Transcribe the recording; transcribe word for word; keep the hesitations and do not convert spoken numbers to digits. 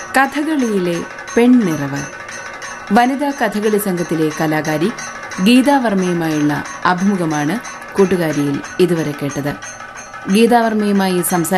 കഥകളിയിലെ പെൺനിറവ്. വനിതാ കഥകളി സംഘത്തിലെ കലാകാരി ഗീതാവർമ്മയുമായുള്ള അഭിമുഖമാണ് കൂട്ടുകാരിയിൽ ഇതുവരെ കേട്ടത്. ഗീതാവർമ്മയുമായി സംസാരിച്ചു